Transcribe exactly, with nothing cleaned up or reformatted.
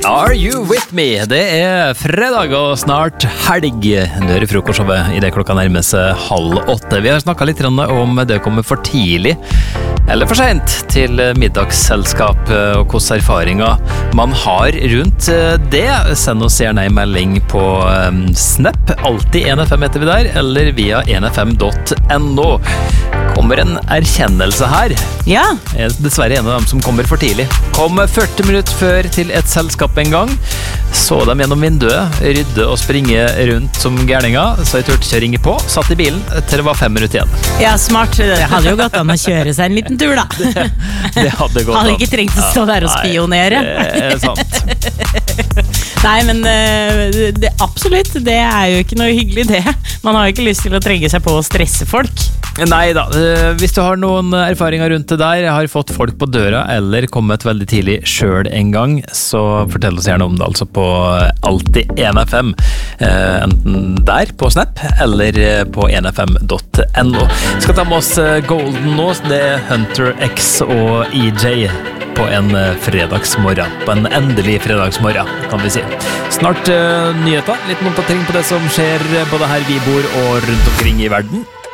Are you with me? Det er fredag og snart helg. Du hører frokostshowet i det klokka nærmer seg halv åtte. Vi har snakket litt om det kommer for tidlig eller for sent til middagsselskap og hvilke erfaringer man har rundt det. Send oss gjerne en melding på Snap, alltid en F M heter vi der, eller via en f m dot no. Kommer en erkjennelse her. Ja. Jeg er dessverre en av dem som kommer for tidlig. Kom førti minutter før til et selskap en gang. Så dem gjennom vinduet, rydde og springe rundt som gærninger, så jeg turte ikke å ringe på. Satt i bilen til det var fem minutter igjen. Ja, smart. Det hadde jo gått an å kjøre seg en liten tur, da. Det, det hadde gått an. Hadde ikke trengt å stå der og spionere. Nei, det er sant. Nei, men det, absolutt, det er jo ikke noe hyggelig det. Man har jo ikke lyst til å trenge seg på å stresse folk. Nei da, hvis du har noen erfaringer rundt det der, har fått folk på døra eller kommet veldig tidlig selv en gang, så fortell oss gjerne om det, altså på alltid en F M, enten der på Snap eller på en f m dot no. Vi skal ta med oss Golden nå, det er Hunter X og E J på en fredagsmorgen, på en endelig fredagsmorgen, kan vi si. Snart uh, nyheter, litt oppdatering på det som skjer både her vi bor og rundt omkring i verden.